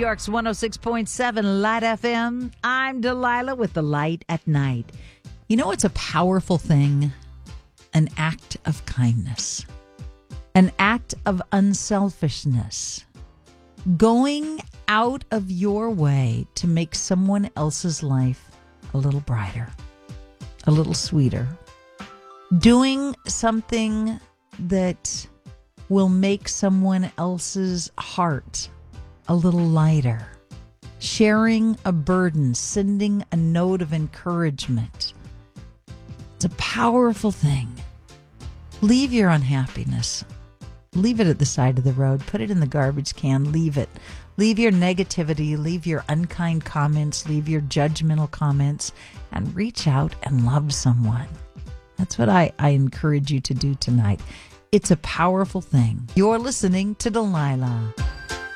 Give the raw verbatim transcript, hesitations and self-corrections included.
York's one oh six point seven Light F M. I'm Delilah with the Light at Night. You know what's a powerful thing? An act of kindness. An act of unselfishness. Going out of your way to make someone else's life a little brighter, a little sweeter. Doing something that will make someone else's heart a little lighter. Sharing a burden, sending a note of encouragement. It's a powerful thing. Leave your unhappiness. Leave it at the side of the road. Put it in the garbage can. Leave it. Leave your negativity. Leave your unkind comments. Leave your judgmental comments. And reach out and love someone. That's what I, I encourage you to do tonight. It's a powerful thing. You're listening to Delilah.